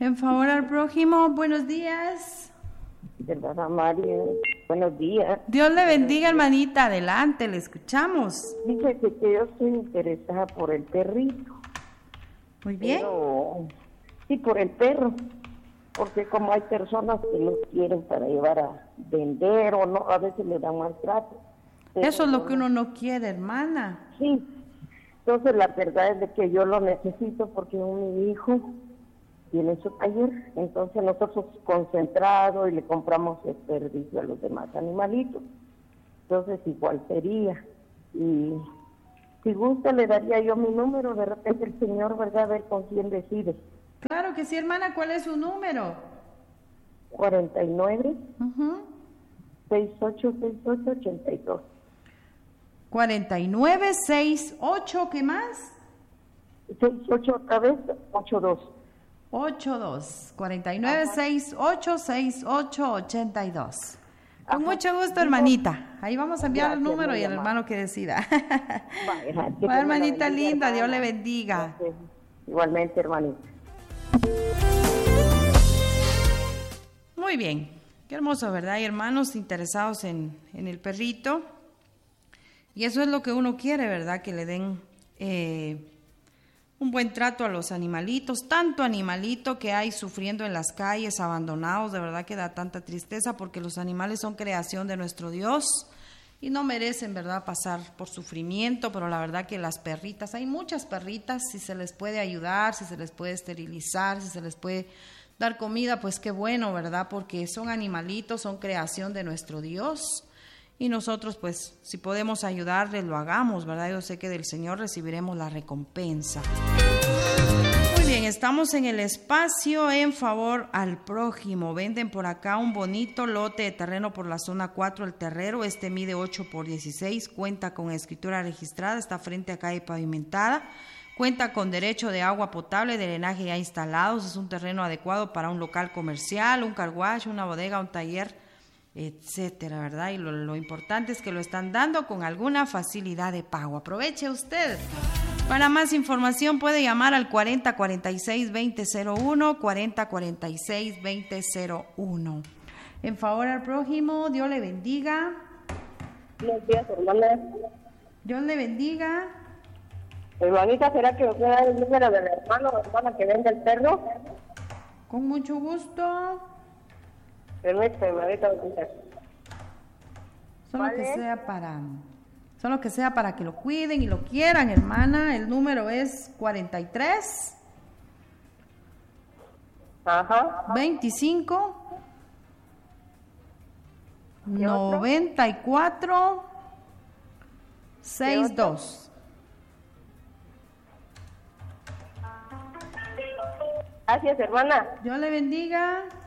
En favor al prójimo, buenos días. ¿Verdad, María? Buenos días. Dios le bendiga, hermanita. Adelante, le escuchamos. Fíjate que yo estoy interesada por el perrito. Muy bien. Sí, por el perro. Porque como hay personas que lo quieren para llevar a vender o no, a veces le dan maltrato. Eso es lo que uno no quiere, hermana. Sí. Entonces la verdad es de que yo lo necesito porque mi hijo tiene su taller, entonces nosotros concentrado y le compramos el servicio a los demás animalitos. Entonces igual sería. Y si gusta le daría yo mi número, de repente el señor, ¿verdad? A ver con quién decide. Claro que sí, hermana. ¿Cuál es su número? 49 686882. 4968, ¿qué más? 68 otra vez, 82. 49686882. Con mucho gusto, hermanita. Ahí vamos a enviar Gracias, el número y el amable. hermano que decida. Va, hermanita linda, Dios le bendiga. Gracias. Igualmente, hermanita. Muy bien, qué hermoso, ¿verdad? Hay hermanos interesados en el perrito. Y eso es lo que uno quiere, ¿verdad? Que le den un buen trato a los animalitos, tanto animalito que hay sufriendo en las calles, abandonados, de verdad que da tanta tristeza porque los animales son creación de nuestro Dios y no merecen, ¿verdad?, pasar por sufrimiento, pero la verdad que las perritas, hay muchas perritas, si se les puede ayudar, si se les puede esterilizar, si se les puede dar comida, pues qué bueno, ¿verdad?, porque son animalitos, son creación de nuestro Dios. Y nosotros, pues, si podemos ayudarles, lo hagamos, ¿verdad? Yo sé que del Señor recibiremos la recompensa. Muy bien, estamos en el espacio en favor al prójimo. Venden por acá un bonito lote de terreno por la zona 4, El Terrero. Este mide 8x16, cuenta con escritura registrada, está frente a calle pavimentada. Cuenta con derecho de agua potable, drenaje ya instalados. Es un terreno adecuado para un local comercial, un car wash, una bodega, un taller, etcétera, ¿verdad? Y lo importante es que lo están dando con alguna facilidad de pago. Aproveche usted. Para más información puede llamar al 4046-2001, 4046-2001. En favor al prójimo, Dios le bendiga. Buenos días, hermana. Dios le bendiga. Hermanita, ¿será que usted da el número del hermano o hermana que vende el perro? Con mucho gusto. Permítame, hermanita. Solo que sea para que lo cuiden y lo quieran, hermana. El número es 43 25 94 62. Gracias, hermana. Dios le bendiga.